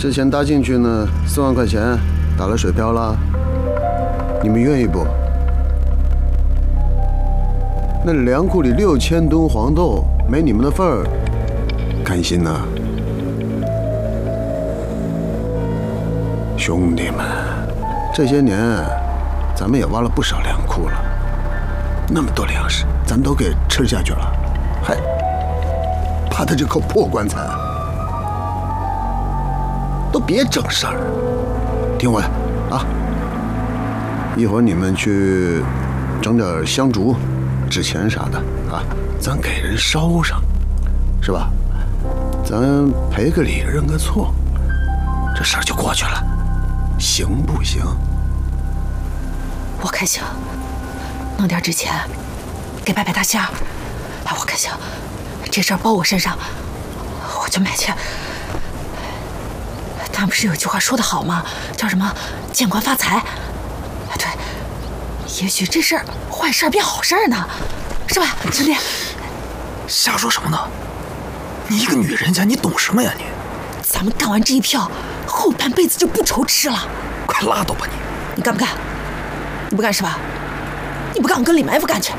之前搭进去呢，4万块钱打了水漂了，你们愿意不？那粮库里6000吨黄豆，没你们的份儿，甘心呐？兄弟们，这些年咱们也挖了不少粮库了，那么多粮食，咱都给吃下去了，还怕他这口破棺材？都别整事儿，听我的啊！一会儿你们去整点香烛、纸钱啥的啊，咱给人烧上，是吧？咱赔个礼，认个错，这事儿就过去了，行不行？ 我看行，弄点纸钱给拜拜大仙儿。哎，我看行，这事儿包我身上，我就买去。他不是有句话说得好吗？叫什么“见官发财”？哎，对，也许这事儿坏事儿变好事儿呢，是吧，兄弟？ 瞎说什么呢？你一个女人家，你懂什么呀你？ 咱们干完这一票，后半辈子就不愁吃了。 快拉倒吧你！ 你干不干？你不干是吧？你不干，我跟李埋伏干去。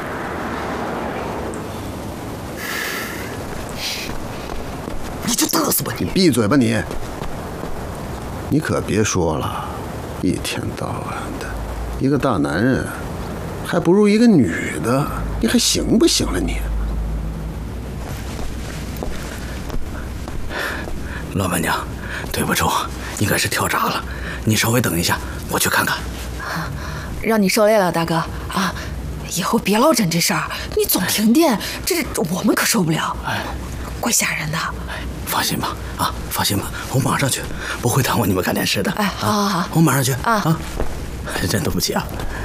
你就嘚瑟吧你！ 闭嘴吧你！你可别说了，一天到晚的，一个大男人还不如一个女的，你还行不行了你？ 老板娘，对不住，应该是跳闸了，你稍微等一下，我去看看。 让你受累了，大哥啊！以后别老整这事儿，你总停电，这我们可受不了，怪吓人的。 放心吧，啊，放心吧，我马上去，不会耽误你们看电视的。 哎，好好好， 我马上去啊！ 真对不起啊。